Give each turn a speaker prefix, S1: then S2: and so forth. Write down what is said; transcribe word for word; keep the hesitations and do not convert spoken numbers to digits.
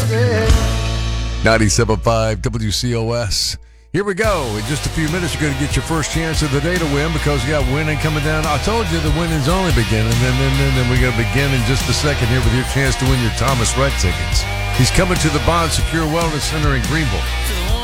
S1: ninety-seven point five W C O S. Here we go. In just a few minutes, you're going to get your first chance of the day to win because you got winning coming down. I told you the winning's only beginning, and then, then, then, then we're going to begin in just a second here with your chance to win your Thomas Rhett tickets. He's coming to the Bond Secure Wellness Center in Greenville.